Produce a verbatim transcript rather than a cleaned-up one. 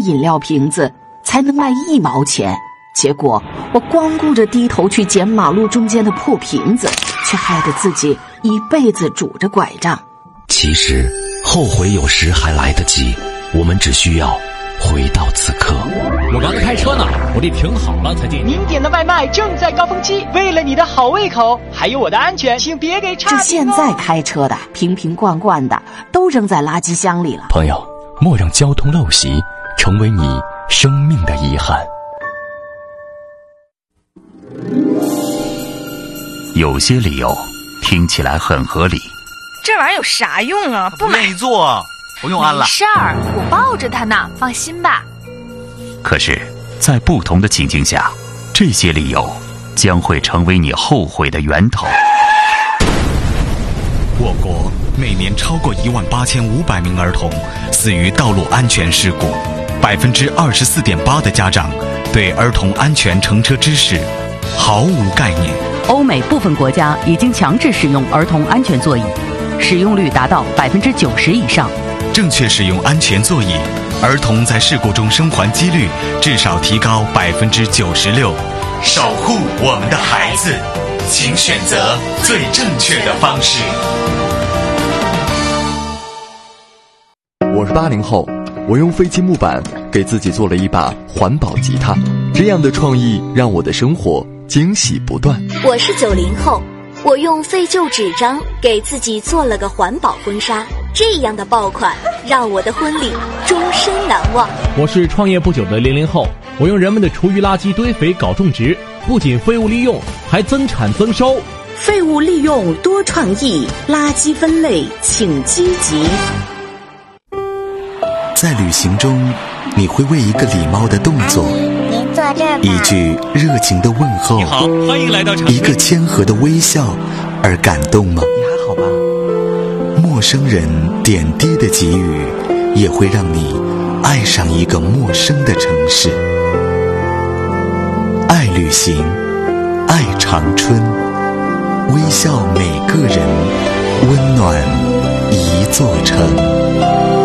饮料瓶子才能卖一毛钱，结果我光顾着低头去捡马路中间的破瓶子，却害得自己一辈子拄着拐杖。 其实后悔有时还来得及，我们只需要回到此刻。 我刚开车呢，我得停好了才进。 您点的外卖正在高峰期，为了你的好胃口，还有我的安全，请别给差评哦。 这现在开车的瓶瓶罐罐的都扔在垃圾箱里了。 朋友，莫让交通陋习成为你生命的遗憾。 有些理由听起来很合理， 这玩意儿有啥用啊？不买。 不愿意做，不用安了。 没事儿，我抱着它呢，放心吧。 可是，在不同的情境下，这些理由将会成为你后悔的源头。 我国每年超过一万八千五百名儿童死于道路安全事故，百分之二十四点八的家长对儿童安全乘车知识毫无概念。 欧美部分国家已经强制使用儿童安全座椅，使用率达到百分之九十以上。 正确使用安全座椅，儿童在事故中生还几率至少提高百分之九十六。守护我们的孩子，请选择最正确的方式。 我是八零后，我用废弃木板给自己做了一把环保吉他，这样的创意让我的生活惊喜不断。 我是九零后，我用废旧纸张给自己做了个环保婚纱，这样的爆款让我的婚礼终身难忘。 我是创业不久的零零后，我用人们的厨余垃圾堆肥搞种植，不仅废物利用，还增产增收。 废物利用多创意，垃圾分类请积极。 在旅行中，你会为一个礼貌的动作， 您坐这儿吧， 一句热情的问候， 你好，欢迎来到长一个谦和的微笑而感动吗？ 你还好吧？ 陌生人点滴的给予，也会让你爱上一个陌生的城市。爱旅行，爱长春，微笑每个人，温暖一座城。